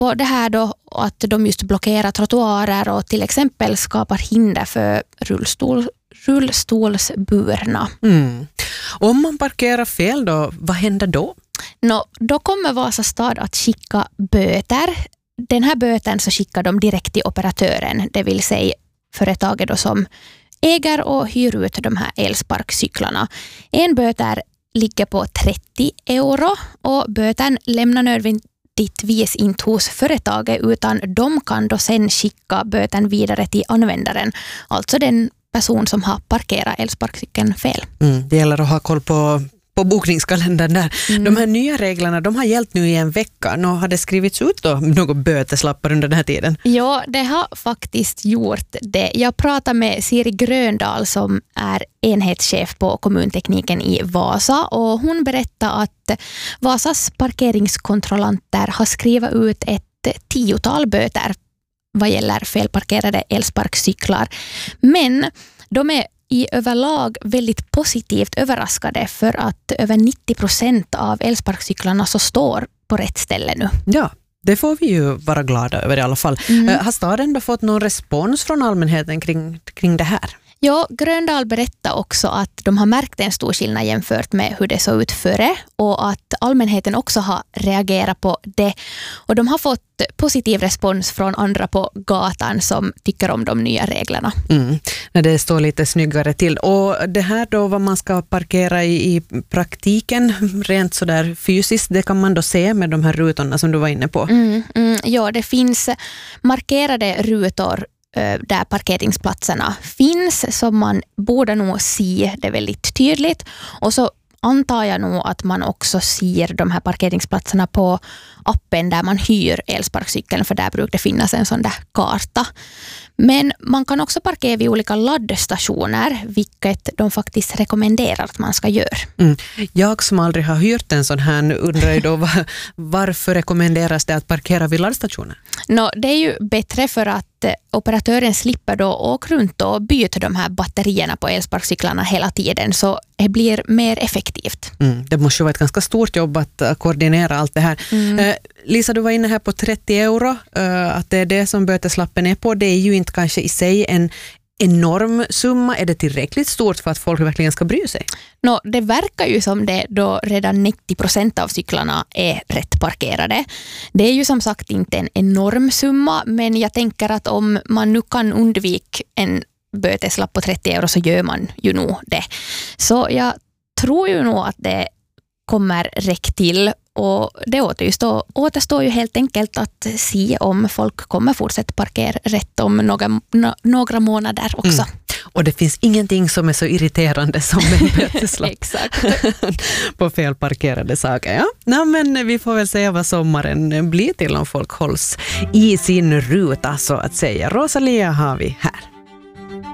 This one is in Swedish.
på det här då att de just blockerar trottoarer och till exempel skapar hinder för rullstolsburna. Om man parkerar fel då, vad händer då? Då kommer Vasa stad att skicka böter. Den här böten så skickar de direkt till operatören, det vill säga företaget då som äger och hyr ut de här elsparkcyklarna. En böter ligger på 30 euro och böten lämnar nödvändigtvis inte hos företaget utan de kan då sen skicka böten vidare till användaren, alltså den person som har parkerat elsparkcykeln fel. Det gäller att ha koll på bokningskalendern där. De här nya reglerna, de har gällt nu i en vecka. Har det skrivits ut då några böteslappar under den här tiden? Ja, det har faktiskt gjort det. Jag pratade med Siri Gröndal som är enhetschef på kommuntekniken i Vasa och hon berättade att Vasas parkeringskontrollanter har skrivit ut ett 10-tal böter vad gäller felparkerade elsparkcyklar. Men de är i överlag väldigt positivt överraskade för att över 90% av elsparkcyklarna så står på rätt ställe nu. Ja, det får vi ju vara glada över i alla fall. Har staden då fått någon respons från allmänheten kring det här? Ja, Gröndal berättar också att de har märkt en stor skillnad jämfört med hur det såg ut före och att allmänheten också har reagerat på det. Och de har fått positiv respons från andra på gatan som tycker om de nya reglerna. När det står lite snyggare till. Och det här då vad man ska parkera i praktiken, rent sådär fysiskt, det kan man då se med de här rutorna som du var inne på. Ja, det finns markerade rutor där parkeringsplatserna finns som man borde nog se det väldigt tydligt och så antar jag nog att man också ser de här parkeringsplatserna på appen där man hyr elsparkcykeln för där brukar det finnas en sån där karta. Men man kan också parkera vid olika laddstationer vilket de faktiskt rekommenderar att man ska göra. Jag som aldrig har hyrt en sån här undrar då varför rekommenderas det att parkera vid laddstationer? Det är ju bättre för att operatören slipper då åka runt och byta de här batterierna på elsparkcyklarna hela tiden så det blir mer effektivt. Det måste ju vara ett ganska stort jobb att koordinera allt det här. Lisa, du var inne här på 30 euro, att det är det som böteslappen är på. Det är ju inte kanske i sig en enorm summa. Är det tillräckligt stort för att folk verkligen ska bry sig? Det verkar ju som det då redan 90% av cyklarna är rätt parkerade. Det är ju som sagt inte en enorm summa men jag tänker att om man nu kan undvika en böteslapp på 30 euro så gör man ju nog det. Så jag tror ju nog att det kommer räcka till och det återstår ju helt enkelt att se om folk kommer fortsätta parkera rätt om några månader också. Och det finns ingenting som är så irriterande som en böteslapp. Exakt. På felparkerade saker. Ja, men vi får väl se vad sommaren blir till om folk hålls i sin ruta så att säga. Rosalia har vi här.